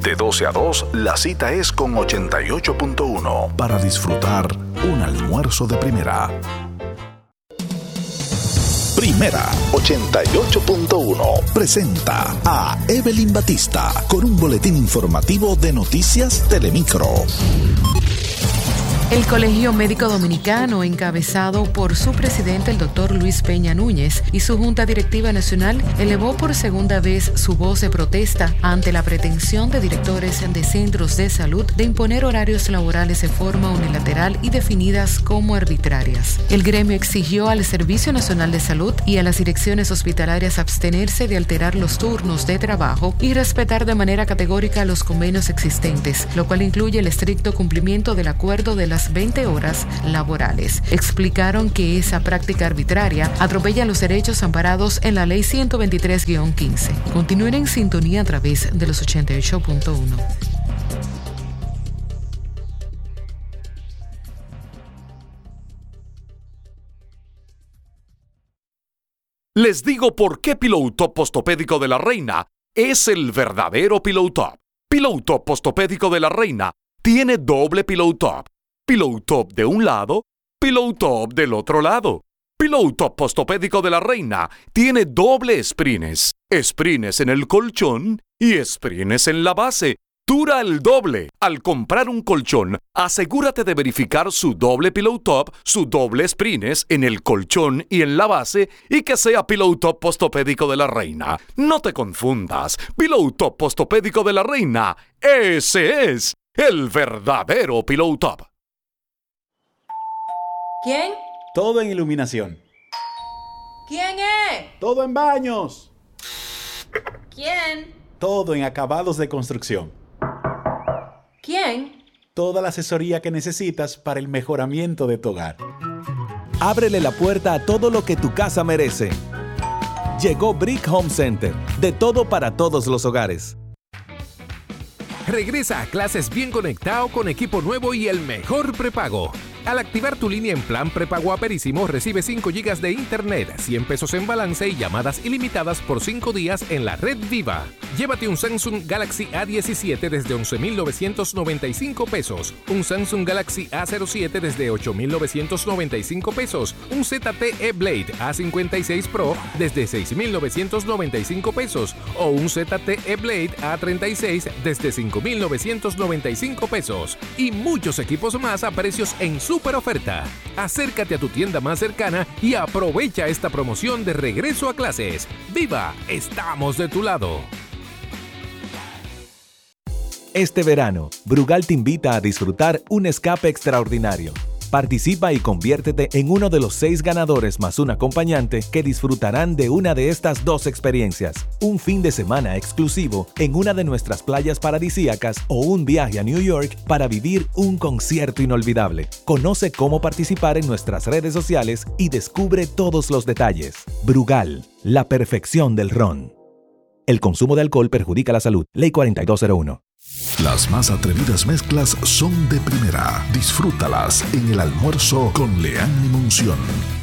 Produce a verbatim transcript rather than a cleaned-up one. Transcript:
De doce a dos, la cita es con ochenta y ocho punto uno para disfrutar un almuerzo de primera. Primera ochenta y ocho punto uno presenta a Evelyn Batista con un boletín informativo de Noticias Telemicro. El Colegio Médico Dominicano, encabezado por su presidente, el doctor Luis Peña Núñez, y su Junta Directiva Nacional, elevó por segunda vez su voz de protesta ante la pretensión de directores de centros de salud de imponer horarios laborales de forma unilateral y definidas como arbitrarias. El gremio exigió al Servicio Nacional de Salud y a las direcciones hospitalarias abstenerse de alterar los turnos de trabajo y respetar de manera categórica los convenios existentes, lo cual incluye el estricto cumplimiento del acuerdo de la las veinte horas laborales. Explicaron que esa práctica arbitraria atropella los derechos amparados en la Ley ciento veintitrés guión quince. Continúen en sintonía a través de los ochenta y ocho punto uno. Les digo por qué Pillow Top Postopédico de la Reina es el verdadero Pillow Top. Pillow Top Postopédico de la Reina tiene doble Pillow Top. Pillow Top de un lado, Pillow Top del otro lado. Pillow Top Postopédico de la Reina tiene doble sprines. Sprines en el colchón y sprines en la base. Dura el doble. Al comprar un colchón, asegúrate de verificar su doble Pillow Top, su doble sprines en el colchón y en la base y que sea Pillow Top Postopédico de la Reina. No te confundas. Pillow Top Postopédico de la Reina, ese es el verdadero Pillow Top. ¿Quién? Todo en iluminación. ¿Quién es? Todo en baños. ¿Quién? Todo en acabados de construcción. ¿Quién? Toda la asesoría que necesitas para el mejoramiento de tu hogar. Ábrele la puerta a todo lo que tu casa merece. Llegó Brick Home Center, de todo para todos los hogares. Regresa a clases bien conectado con equipo nuevo y el mejor prepago. Al activar tu línea en plan prepago Aperísimo, recibe cinco gigas de internet, cien pesos en balance y llamadas ilimitadas por cinco días en la red Viva. Llévate un Samsung Galaxy A diecisiete desde once mil novecientos noventa y cinco pesos, un Samsung Galaxy A cero siete desde ocho mil novecientos noventa y cinco pesos, un Z T E Blade A cincuenta y seis Pro desde seis mil novecientos noventa y cinco pesos o un Z T E Blade A treinta y seis desde cinco mil novecientos noventa y cinco pesos y muchos equipos más a precios en super oferta. Acércate a tu tienda más cercana y aprovecha esta promoción de regreso a clases. ¡Viva! Estamos de tu lado. Este verano, Brugal te invita a disfrutar un escape extraordinario. Participa y conviértete en uno de los seis ganadores más un acompañante que disfrutarán de una de estas dos experiencias. Un fin de semana exclusivo en una de nuestras playas paradisíacas o un viaje a New York para vivir un concierto inolvidable. Conoce cómo participar en nuestras redes sociales y descubre todos los detalles. Brugal, la perfección del ron. El consumo de alcohol perjudica la salud. Ley cuarenta y dos cero uno. Las más atrevidas mezclas son de primera. Disfrútalas en el almuerzo con Leanne y Monción.